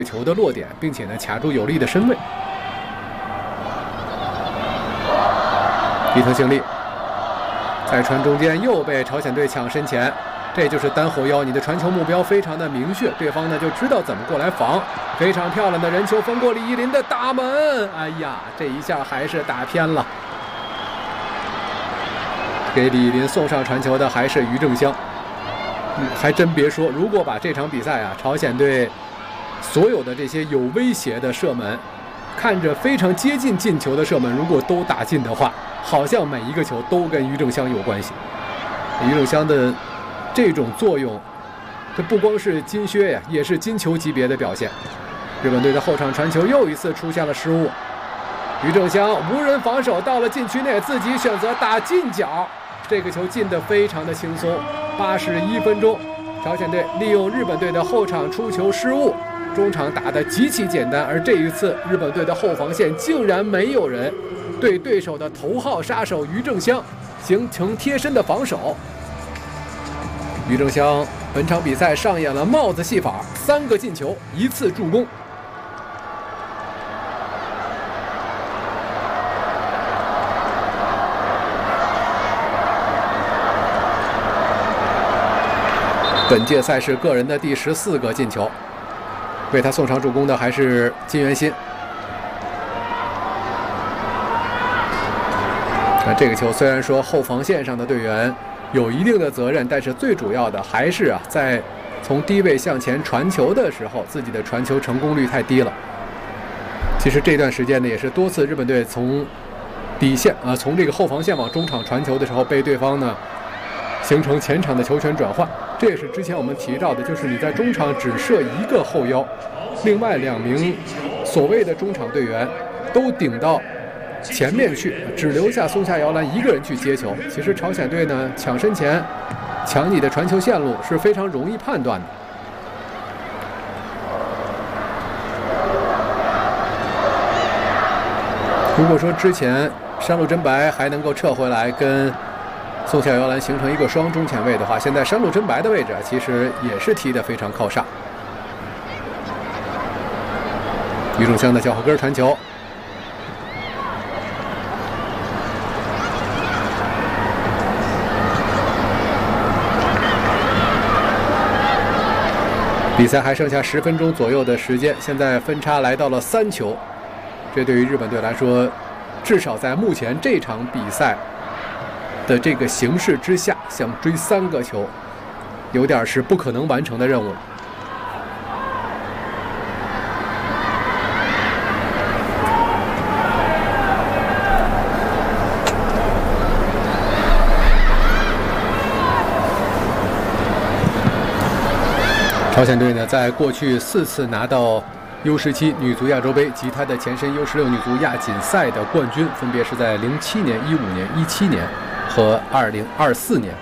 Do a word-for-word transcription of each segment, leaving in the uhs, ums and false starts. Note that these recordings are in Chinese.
球的落点，并且呢卡住有利的身位。伊藤幸利在传中间又被朝鲜队抢身前，这就是单后腰，你的传球目标非常的明确，对方呢就知道怎么过来防。非常漂亮的人球分过李依林的大门，哎呀，这一下还是打偏了。给李依林送上传球的还是于正湘。嗯，还真别说，如果把这场比赛啊，朝鲜队所有的这些有威胁的射门，看着非常接近进球的射门，如果都打进的话，好像每一个球都跟于正湘有关系。于正湘的这种作用，这不光是金靴呀，也是金球级别的表现。日本队的后场传球又一次出现了失误，于正湘无人防守到了禁区内，自己选择打近角，这个球进得非常的轻松。八十一分钟，朝鲜队利用日本队的后场出球失误，中场打得极其简单，而这一次日本队的后防线竟然没有人对对手的头号杀手于正湘形成贴身的防守。于正湘本场比赛上演了帽子戏法，三个进球，一次助攻。本届赛事个人的第十四个进球，为他送上助攻的还是金元新。那这个球虽然说后防线上的队员有一定的责任，但是最主要的还是啊，在从低位向前传球的时候，自己的传球成功率太低了。其实这段时间呢，也是多次日本队从底线啊，从这个后防线往中场传球的时候，被对方呢形成前场的球权转换。这也是之前我们提到的，就是你在中场只设一个后腰，另外两名所谓的中场队员都顶到前面去，只留下松下遥兰一个人去接球。其实朝鲜队呢抢身前抢你的传球线路是非常容易判断的。如果说之前山路真白还能够撤回来跟松下遥兰形成一个双中前卫的话，现在山路真白的位置其实也是踢得非常靠上。于正湘的脚后跟传球，比赛还剩下十分钟左右的时间，现在分差来到了三球，这对于日本队来说，至少在目前这场比赛的这个形势之下，想追三个球，有点是不可能完成的任务。朝鲜队呢，在过去四次拿到 U 十七 女足亚洲杯及它的前身 U 十六 女足亚锦赛的冠军，分别是在零七年、一五年、一七年和二零二四年。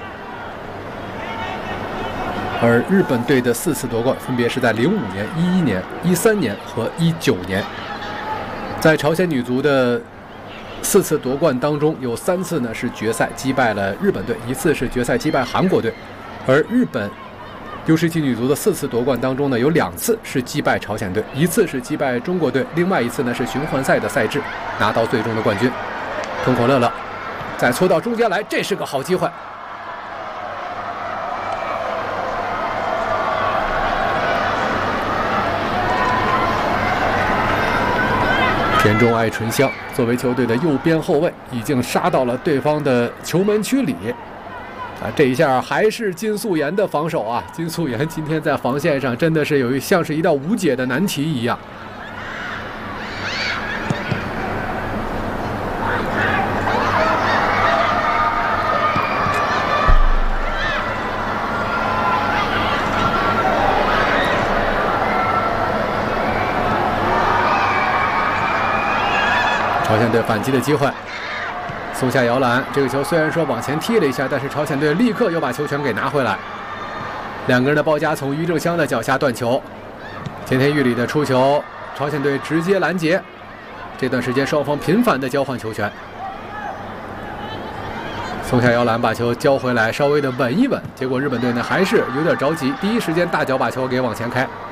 而日本队的四次夺冠分别是在零五年、一一年、一三年和一九年。在朝鲜女足的四次夺冠当中，有三次呢是决赛击败了日本队，一次是决赛击败韩国队。而日本 U 十七 女足的四次夺冠当中呢，有两次是击败朝鲜队，一次是击败中国队，另外一次呢是循环赛的赛制拿到最终的冠军。通口乐乐再搓到中间来，这是个好机会。田中爱纯香作为球队的右边后卫，已经杀到了对方的球门区里。 啊，这一下还是金素妍的防守啊！金素妍今天在防线上真的是有一像是一道无解的难题一样。朝鲜队反击的机会。 松下遥兰这个球虽然说往前踢了一下，但是朝鲜队立刻又把球权给拿回来。两个人的包夹从于正湘的脚下断球，田田玉里的出球，朝鲜队直接拦截。这段时间双方频繁的交换球权。松下遥兰把球交回来，稍微的稳一稳，结果日本队呢还是有点着急，第一时间大脚把球给往前开。